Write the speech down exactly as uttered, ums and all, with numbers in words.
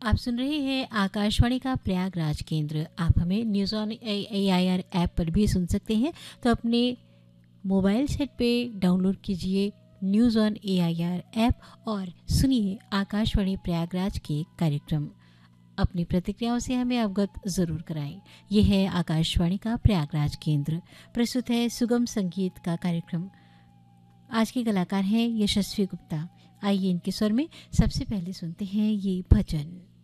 आप सुन रहे हैं आकाशवाणी का प्रयागराज केंद्र। आप हमें news on A I R app पर भी सुन सकते हैं, तो अपने मोबाइल सेट पे डाउनलोड कीजिए news on A I R app और सुनिए आकाशवाणी प्रयागराज के कार्यक्रम। अपनी प्रतिक्रियाओं से हमें अवगत ज़रूर कराएं। ये है आकाशवाणी का प्रयागराज केंद्र। प्रस्तुत है सुगम संगीत का कार्यक्रम। आज के कलाकार हैं यशस्वी गुप्ता। आइए इनके स्वर में सबसे पहले सुनते हैं ये भजन।